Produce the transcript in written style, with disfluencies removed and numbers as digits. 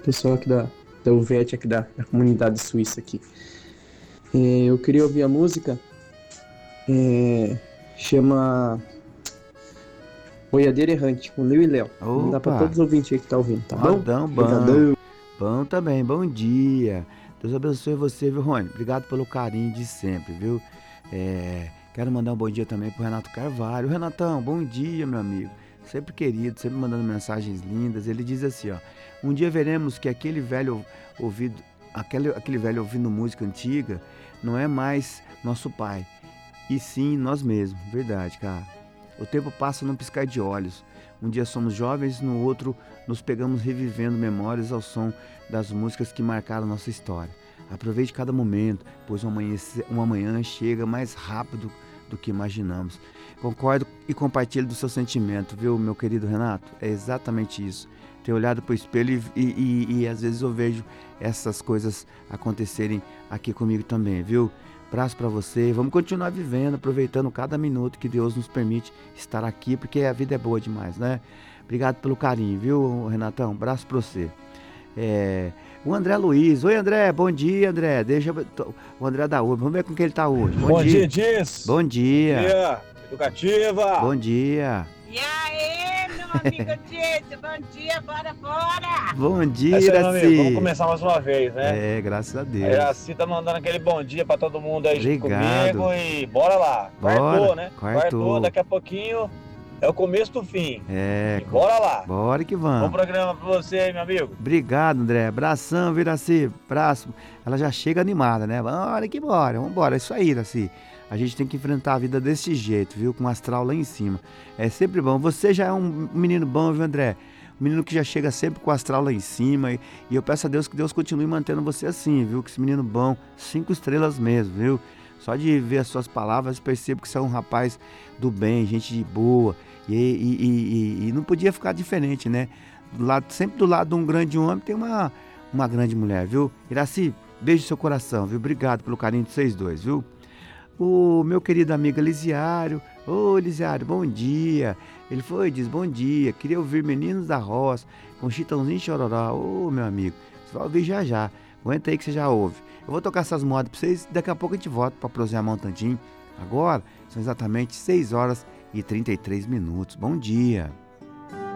pessoal aqui da UVET, aqui da comunidade suíça aqui. Eu queria ouvir a música, chama Boiadeiro Errante, com Lil e Léo. Mandar pra Opa, todos os ouvintes aí que tá ouvindo, tá bom? modão bom. Obrigadão. Bom também, bom dia. Deus abençoe você, viu, Rony? Obrigado pelo carinho de sempre, viu? Quero mandar um bom dia também pro Renato Carvalho. Renatão, bom dia, meu amigo. Sempre querido, sempre mandando mensagens lindas. Ele diz assim, ó: um dia veremos que ouvido, aquele velho ouvindo música antiga não é mais nosso pai, e sim nós mesmos. Verdade, cara. O tempo passa num piscar de olhos. Um dia somos jovens, no outro nos pegamos revivendo memórias ao som das músicas que marcaram nossa história. Aproveite cada momento, pois um amanhã chega mais rápido do que imaginamos. Concordo e compartilho do seu sentimento, viu, meu querido Renato? É exatamente isso. Tenho olhado para o espelho e às vezes eu vejo essas coisas acontecerem aqui comigo também, viu? Abraço para você. Vamos continuar vivendo, aproveitando cada minuto que Deus nos permite estar aqui, porque a vida é boa demais, né? Obrigado pelo carinho, viu, Renatão? Abraço para você. O André Luiz. Oi, André. Bom dia, André. O André da URB. Vamos ver com quem ele tá hoje. Bom dia. Bom dia, Diz. Bom Bom dia. dia, Educativa. Bom dia. E aí, meu amigo Tito, bom dia, bora! Bom dia, É isso aí, meu amigo. Vamos Iraci. começar mais uma vez, né? Graças a A Deus. Iraci tá mandando aquele bom dia pra todo mundo aí junto Obrigado. comigo e bora lá. Bora. Quartou, né? Quartou. Daqui a pouquinho é o começo do fim. E Bora. bora lá. Bora que Bom vamos. programa pra você aí, meu amigo. Obrigado, André. Abração, Iraci. Abraço. Ela já chega animada, né? Bora que bora. Vambora. É isso aí, Iraci. A gente tem que enfrentar a vida desse jeito, viu? Com o astral lá em cima. É sempre bom. Você já é um menino bom, viu, André? Um menino que já chega sempre com o astral lá em cima. E eu peço a Deus que Deus continue mantendo você assim, viu? Que esse menino bom, 5 estrelas mesmo, viu? Só de ver as suas palavras, percebo que você é um rapaz do bem, gente boa. E não podia ficar diferente, né? Sempre do lado de um grande homem tem uma grande mulher, viu? Iraci, beijo no seu coração, viu? Obrigado pelo carinho de vocês dois, viu? O meu querido amigo Elisiário. Ô, Elisiário, bom dia. Ele foi e diz: bom dia, queria ouvir Meninos da Roça com Chitãozinho e Chororó. Ô, meu amigo, você vai ouvir já já. Aguenta aí que você já ouve. Eu vou tocar essas modas pra vocês, daqui a pouco a gente volta pra prosear um tantinho. Agora são exatamente 6 horas e 33 minutos. Bom dia.